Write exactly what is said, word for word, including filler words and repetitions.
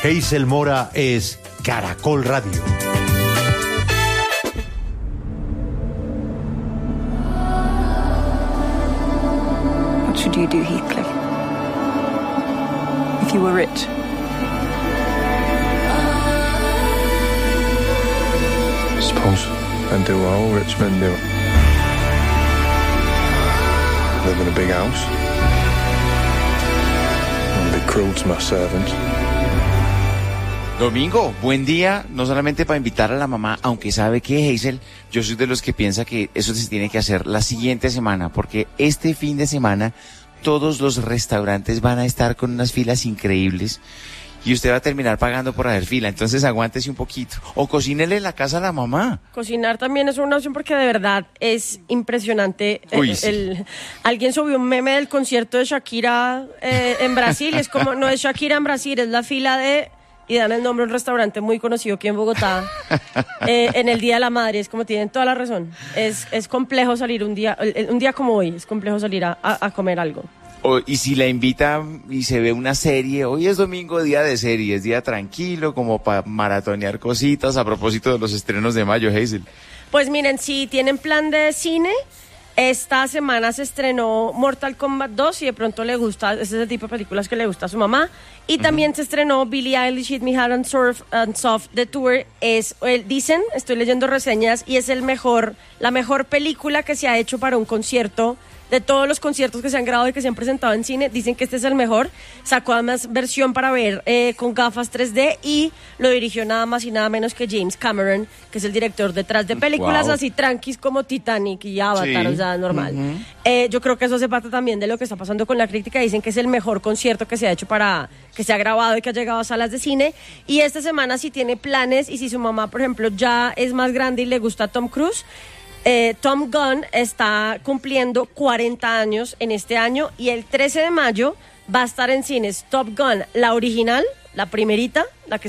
Hazel Mora es Caracol Radio. What should you do, Heathcliff? If you were rich? I suppose I'd do what all rich men do. Live in a big house. And be cruel to my servants. Domingo, buen día, no solamente para invitar a la mamá, aunque sabe que Hazel, yo soy de los que piensa que eso se tiene que hacer la siguiente semana, porque este fin de semana todos los restaurantes van a estar con unas filas increíbles y usted va a terminar pagando por hacer fila, entonces aguántese un poquito, o cocínele la casa a la mamá. Cocinar también es una opción porque de verdad es impresionante. Uy, el, sí. el, alguien subió un meme del concierto de Shakira eh, en Brasil, es como, no es Shakira en Brasil, es la fila de... Y dan el nombre a un restaurante muy conocido aquí en Bogotá, eh, en el Día de la Madre. Es como tienen toda la razón. Es, es complejo salir un día, un día como hoy, es complejo salir a, a, a comer algo. O, y si la invita y se ve una serie, hoy es domingo, día de series, día tranquilo, como para maratonear cositas a propósito de los estrenos de mayo, Hazel. Pues miren, si tienen plan de cine, esta semana se estrenó Mortal Kombat dos y de pronto le gusta, es ese tipo de películas que le gusta a su mamá. Y también uh-huh. se estrenó Billie Eilish, Hit Me Hard and, Surf, and Soft, The Tour. Es, el, dicen, estoy leyendo reseñas, y es el mejor, la mejor película que se ha hecho para un concierto. De todos los conciertos que se han grabado y que se han presentado en cine, dicen que este es el mejor. Sacó además versión para ver eh, con gafas tres D y lo dirigió nada más y nada menos que James Cameron, que es el director detrás de películas wow. así tranquis como Titanic y Avatar, sí. o sea, normal. Uh-huh. Eh, yo creo que eso se parte también de lo que está pasando con la crítica. Dicen que es el mejor concierto que se ha hecho para, que se ha grabado y que ha llegado a salas de cine. Y esta semana si tiene planes y si su mamá, por ejemplo, ya es más grande y le gusta Tom Cruise, Eh, Tom Gunn está cumpliendo cuarenta años en este año y el trece de mayo va a estar en cines Top Gun, la original, la primerita, la que